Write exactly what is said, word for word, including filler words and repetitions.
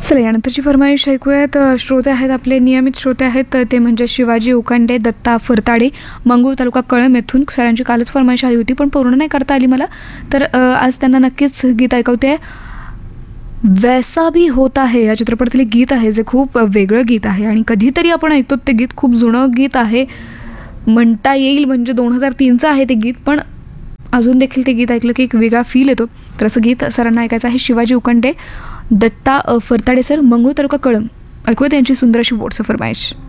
चला यानंतरची फरमाईश ऐकूयात. श्रोते आहेत आपले नियमित श्रोते आहेत ते म्हणजे शिवाजी उकांडे, दत्ता फरताडे, मंगरूळ तालुका कळंब येथून. सरांची कालच फरमाईश आली होती पण पूर्ण नाही करता आली मला, तर आज त्यांना नक्कीच गीत ऐकवते. वैसा भी होता है या चित्रपटातले गीत आहे जे खूप वेगळं गीत आहे आणि कधीतरी आपण ऐकतो ते गीत. खूप जुनं गीत आहे म्हणता येईल, म्हणजे दोन हजार तीनचं आहे ते गीत, पण अजून देखील ते गीत ऐकलं की एक वेगळा फील येतो. तर असं गीत सरांना ऐकायचं आहे. शिवाजी उकांडे, दत्ता फरताडे सर, मंगरूळ तालुका कळंब. ऐकूया त्यांची सुंदर अशी व्हॉट्सअप फरमाईश.